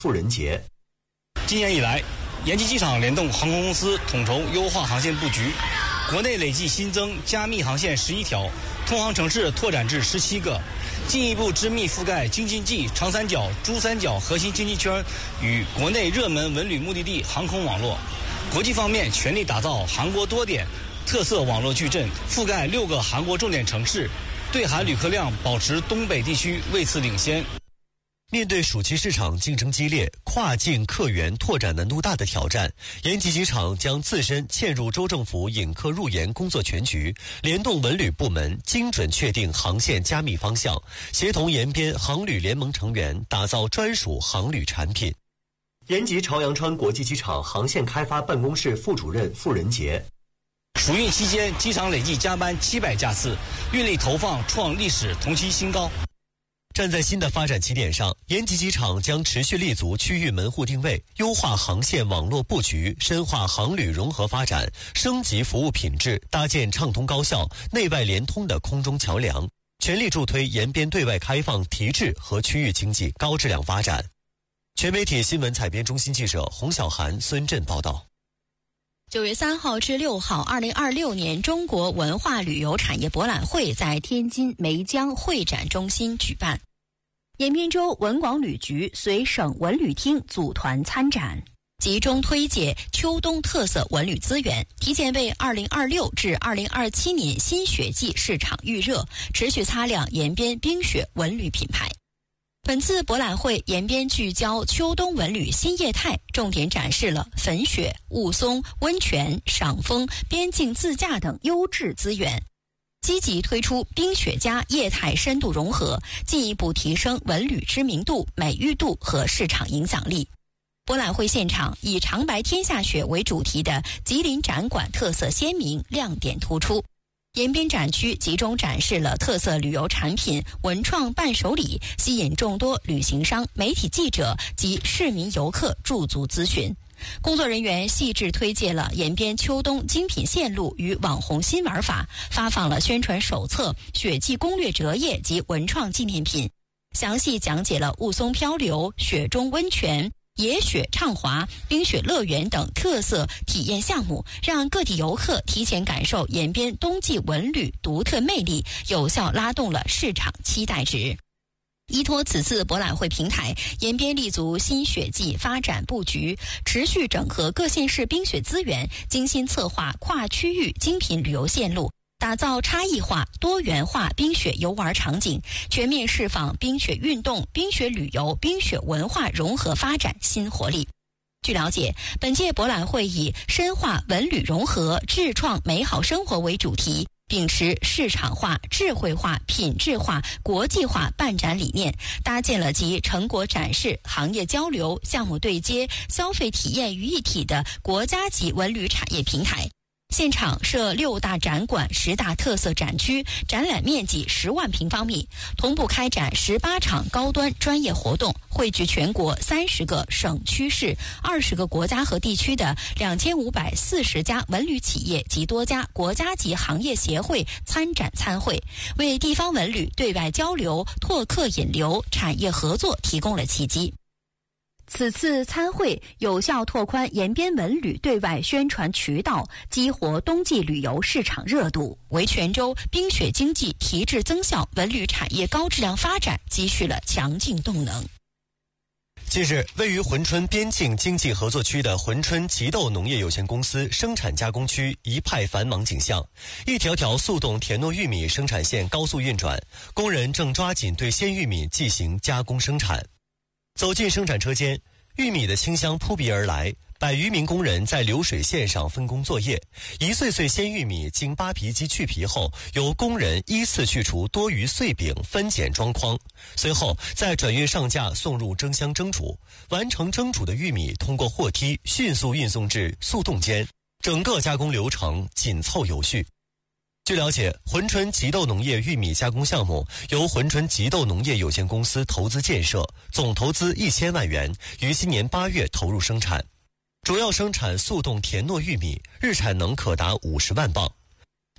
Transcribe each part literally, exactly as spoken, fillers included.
妇人节。 今年以来，延吉机场联动航空公司统筹优化航线布局，国内累计新增加密航线十一条，通航城市拓展至十七个，进一步织密覆盖京津冀、长三角、珠三角核心经济圈与国内热门文旅目的地航空网络。国际方面，全力打造韩国多点特色网络矩阵，覆盖六个韩国重点城市，对韩旅客量保持东北地区位次领先。 面对暑期市场竞争激烈、跨境客源拓展难度大的挑战，延吉机场将自身嵌入州政府引客入严工作全局，联动文旅部门，精准确定航线加密方向，协同延边航旅联盟成员，打造专属航旅产品。延吉朝阳川国际机场航线开发办公室副主任傅仁杰。 暑运期间，机场累计加班七百架次，运力投放创历史同期新高。 站在新的发展起点上，延吉机场将持续立足区域门户定位，优化航线网络布局，深化航旅融合发展，升级服务品质，搭建畅通高效、内外联通的空中桥梁，全力助推延边对外开放提质和区域经济高质量发展。全媒体新闻采编中心记者洪小涵、孙振报道。 九月三号至六号，二零二六年中国文化旅游产业博览会在天津梅江会展中心举办。延边州文广旅局随省文旅厅组团参展，集中推介秋冬特色文旅资源，提前为二零二六至二零二七年新雪季市场预热，持续擦亮延边冰雪文旅品牌。本次博览会延边聚焦秋冬文旅新业态，重点展示了粉雪、雾凇、温泉、赏枫、边境自驾等优质资源，积极推出冰雪加业态深度融合，进一步提升文旅知名度、美誉度和市场影响力。博览会现场以长白天下雪为主题的吉林展馆特色鲜明，亮点突出。延边展区集中展示了特色旅游产品、文创伴手礼，吸引众多旅行商、媒体记者及市民游客驻足咨询。工作人员细致推介了延边秋冬精品线路与网红新玩法，发放了宣传手册、雪季攻略折页及文创纪念品，详细讲解了雾凇漂流、雪中温泉、野雪畅滑、冰雪乐园等特色体验项目，让各地游客提前感受延边冬季文旅独特魅力，有效拉动了市场期待值。依托此次博览会平台，延边立足新雪季发展布局，持续整合各县市冰雪资源，精心策划跨区域精品旅游线路，打造差异化、多元化冰雪游玩场景，全面释放冰雪运动、冰雪旅游、冰雪文化融合发展新活力。据了解，本届博览会以深化文旅融合、智创美好生活为主题，秉持市场化、智慧化、品质化、国际化办展理念，搭建了集成果展示、行业交流、项目对接、消费体验于一体的国家级文旅产业平台。现场设六大展馆、十大特色展区，展览面积十万平方米，同步开展十八场高端专业活动，汇聚全国三十个省区市、二十个国家和地区的两千五百四十家文旅企业及多家国家级行业协会参展参会，为地方文旅对外交流、拓客引流、产业合作提供了契机。此次参会有效拓宽延边文旅对外宣传渠道，激活冬季旅游市场热度，为泉州冰雪经济提质增效、文旅产业高质量发展积蓄了强劲动能。 近日，位于珲春边境经济合作区的珲春吉豆农业有限公司生产加工区一派繁忙景象，一条条速冻甜糯玉米生产线高速运转，工人正抓紧对鲜玉米进行加工生产。走进生产车间，玉米的清香扑鼻而来，百余名工人在流水线上分工作业，一穗穗鲜玉米经扒皮机去皮后，由工人依次去除多余碎饼，分拣装筐，随后再转运上架送入蒸箱蒸煮，完成蒸煮的玉米通过货梯迅速运送至速冻间，整个加工流程紧凑有序。据了解，珲春吉豆农业玉米加工项目由珲春吉豆农业有限公司投资建设，总投资一千万元，于今年八月投入生产，主要生产速冻甜糯玉米，日产能可达五十万磅。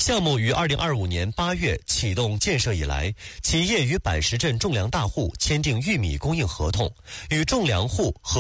项目于二零二五年八月启动建设以来，企业与板石镇种粮大户签订玉米供应合同，与种粮户和